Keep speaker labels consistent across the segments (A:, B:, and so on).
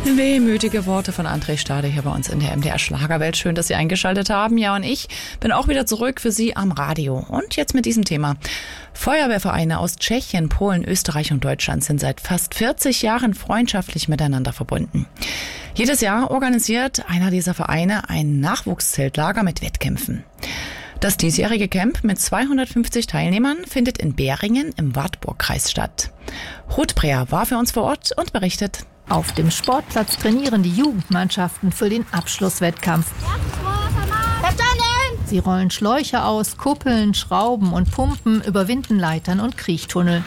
A: Wehmütige Worte von André Stade hier bei uns in der MDR Schlagerwelt. Schön, dass Sie eingeschaltet haben. Ja, und ich bin auch wieder zurück für Sie am Radio. Und jetzt mit diesem Thema. Feuerwehrvereine aus Tschechien, Polen, Österreich und Deutschland sind seit fast 40 Jahren freundschaftlich miteinander verbunden. Jedes Jahr organisiert einer dieser Vereine ein Nachwuchszeltlager mit Wettkämpfen. Das diesjährige Camp mit 250 Teilnehmern findet in Beringen im Wartburgkreis statt. Ruth Breer war für uns vor Ort und berichtet.
B: Auf dem Sportplatz trainieren die Jugendmannschaften für den Abschlusswettkampf. Sie rollen Schläuche aus, kuppeln, schrauben und pumpen, überwinden Leitern und Kriechtunnel.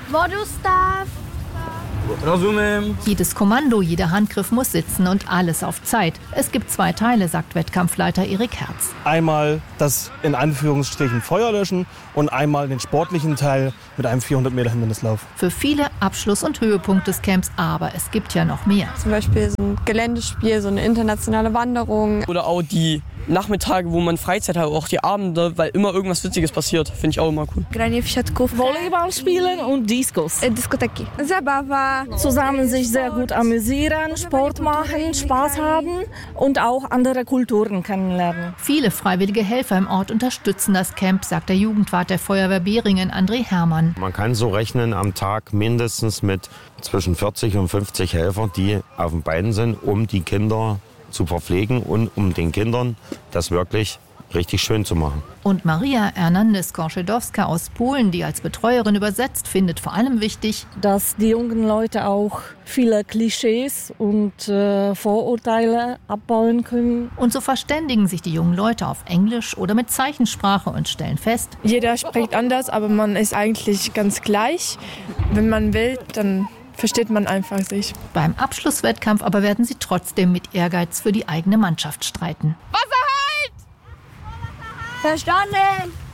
B: Jedes Kommando, jeder Handgriff muss sitzen und alles auf Zeit. Es gibt 2 Teile, sagt Wettkampfleiter Erik Herz.
C: Einmal das in Anführungsstrichen Feuer löschen und einmal den sportlichen Teil mit einem 400 Meter Hindernislauf.
B: Für viele Abschluss und Höhepunkt des Camps, aber es gibt ja noch mehr.
D: Zum Beispiel so ein Geländespiel, so eine internationale Wanderung.
E: Oder auch die Nachmittage, wo man Freizeit hat, auch die Abende, weil immer irgendwas Witziges passiert. Finde ich auch immer cool.
F: Volleyball spielen und Diskus.
D: Diskoteki. Zabawa.
F: Zusammen sich sehr gut amüsieren, Sport machen, Spaß haben und auch andere Kulturen kennenlernen.
B: Viele freiwillige Helfer im Ort unterstützen das Camp, sagt der Jugendwart der Feuerwehr Beringen, André Herrmann.
G: Man kann so rechnen, am Tag mindestens mit zwischen 40 und 50 Helfern, die auf den Beinen sind, um die Kinder zu verpflegen und um den Kindern das wirklich richtig schön zu machen.
B: Und Maria Hernandez-Korschedowska aus Polen, die als Betreuerin übersetzt, findet vor allem wichtig,
F: dass die jungen Leute auch viele Klischees und Vorurteile abbauen können.
B: Und so verständigen sich die jungen Leute auf Englisch oder mit Zeichensprache und stellen fest,
D: Jeder spricht anders, aber man ist eigentlich ganz gleich. Wenn man will, dann versteht man einfach sich.
B: beim Abschlusswettkampf aber werden sie trotzdem mit Ehrgeiz für die eigene Mannschaft streiten.
D: Verstanden!